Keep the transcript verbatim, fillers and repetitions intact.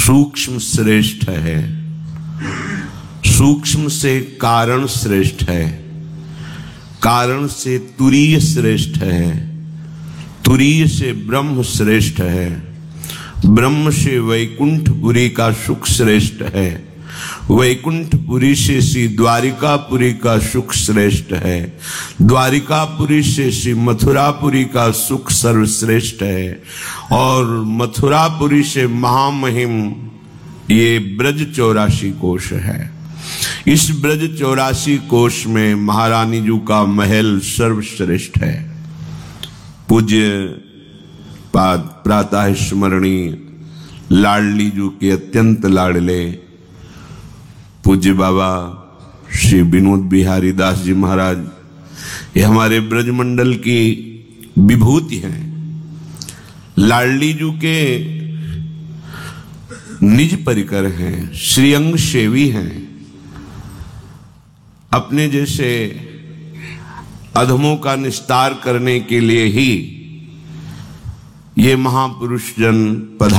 सूक्ष्म श्रेष्ठ है, सूक्ष्म से कारण श्रेष्ठ है, कारण से तुरीय श्रेष्ठ है, तुरीय से ब्रह्म श्रेष्ठ है, ब्रह्म से वैकुंठपुरी का सुख श्रेष्ठ है, वैकुंठपुरी से श्री द्वारिकापुरी का सुख श्रेष्ठ है, द्वारिकापुरी से श्री मथुरापुरी का सुख सर्वश्रेष्ठ है, और मथुरापुरी से महामहिम ये ब्रज चौरासी कोश है। इस ब्रज चौरासी कोश में महारानी जी का महल सर्वश्रेष्ठ है। पूज्य पाद प्रातः स्मरणीय लाडली जी के अत्यंत लाडले पूज्य बाबा श्री विनोद बिहारी दास जी महाराज, ये हमारे ब्रजमंडल की विभूति हैं। लाडली जी के निज परिकर हैं, श्रीअंग सेवी हैं। अपने जैसे अधमों का निस्तार करने के लिए ही ये महापुरुष जन पधारे।